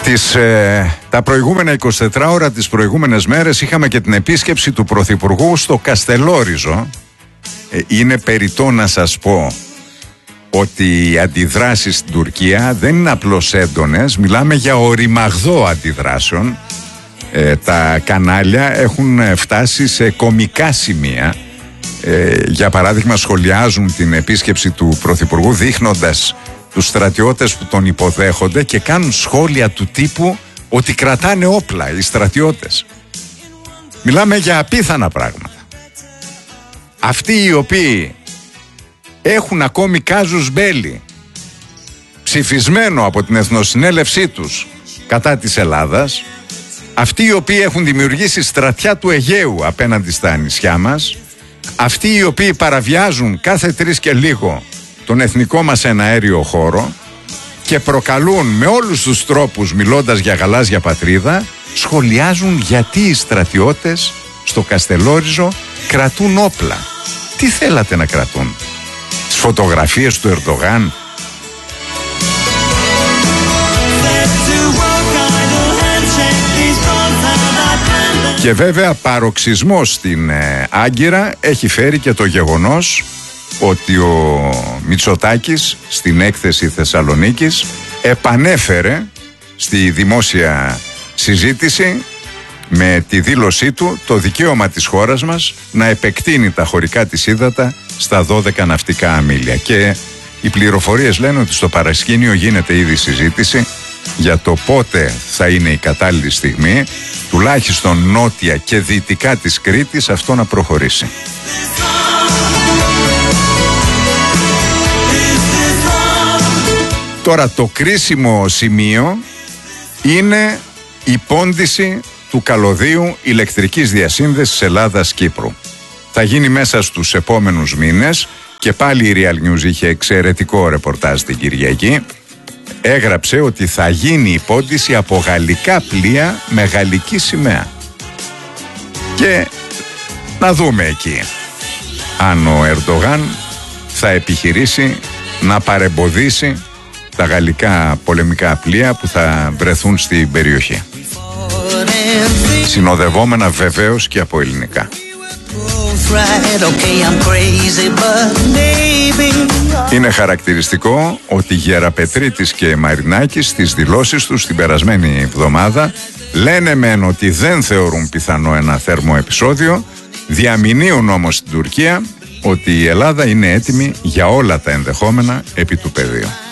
Τα προηγούμενα 24 ώρα, τις προηγούμενες μέρες, είχαμε και την επίσκεψη του Πρωθυπουργού στο Καστελόριζο. Είναι περιττό να σας πω ότι οι αντιδράσεις στην Τουρκία δεν είναι απλώς έντονες, μιλάμε για οριμαγδό αντιδράσεων. Τα κανάλια έχουν φτάσει σε κωμικά σημεία. Για παράδειγμα, σχολιάζουν την επίσκεψη του Πρωθυπουργού δείχνοντας τους στρατιώτες που τον υποδέχονται και κάνουν σχόλια του τύπου ότι κρατάνε όπλα οι στρατιώτες. Μιλάμε για απίθανα πράγματα. Αυτοί οι οποίοι έχουν ακόμη κάζους μπέλι ψηφισμένο από την εθνοσυνέλευσή τους κατά της Ελλάδας, αυτοί οι οποίοι έχουν δημιουργήσει στρατιά του Αιγαίου απέναντι στα νησιά μας, αυτοί οι οποίοι παραβιάζουν κάθε 3 και λίγο τον εθνικό μας εναέριο χώρο και προκαλούν με όλους τους τρόπους, μιλώντας για γαλάζια πατρίδα, σχολιάζουν γιατί οι στρατιώτες στο Καστελόριζο κρατούν όπλα. Τι θέλατε να κρατούν? Τις φωτογραφίες του Ερντογάν? Και βέβαια παροξισμό στην Άγκυρα έχει φέρει και το γεγονός ότι ο Μητσοτάκης στην έκθεση Θεσσαλονίκης επανέφερε στη δημόσια συζήτηση με τη δήλωσή του το δικαίωμα της χώρας μας να επεκτείνει τα χωρικά της ύδατα στα 12 ναυτικά αμίλια. Και οι πληροφορίες λένε ότι στο παρασκήνιο γίνεται ήδη συζήτηση για το πότε θα είναι η κατάλληλη στιγμή, τουλάχιστον νότια και δυτικά της Κρήτης, αυτό να προχωρήσει. Τώρα το κρίσιμο σημείο είναι η πόντιση του καλωδίου ηλεκτρικής διασύνδεσης Ελλάδας-Κύπρου. Θα γίνει μέσα στους επόμενους μήνες και πάλι η Real News είχε εξαιρετικό ρεπορτάζ την Κυριακή. Έγραψε ότι θα γίνει η πόντιση από γαλλικά πλοία με γαλλική σημαία. Και να δούμε εκεί αν ο Ερντογάν θα επιχειρήσει να παρεμποδίσει τα γαλλικά πολεμικά πλοία που θα βρεθούν στην περιοχή. Συνοδευόμενα βεβαίως και από ελληνικά. Είναι χαρακτηριστικό ότι Γεραπετρίτης και Μαρινάκης στις δηλώσεις τους την περασμένη εβδομάδα λένε μεν ότι δεν θεωρούν πιθανό ένα θέρμο επεισόδιο, διαμηνύουν όμως στην Τουρκία ότι η Ελλάδα είναι έτοιμη για όλα τα ενδεχόμενα επί του πεδίου.